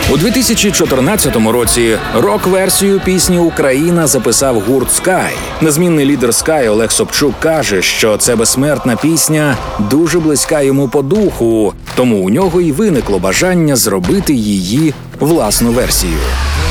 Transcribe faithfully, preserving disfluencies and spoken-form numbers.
У дві тисячі чотирнадцятому році рок-версію пісні «Україна» записав гурт «Скай». Незмінний лідер «Скай» Олег Собчук каже, що це безсмертна пісня дуже близька йому по духу, тому у нього й виникло бажання зробити її власну версію.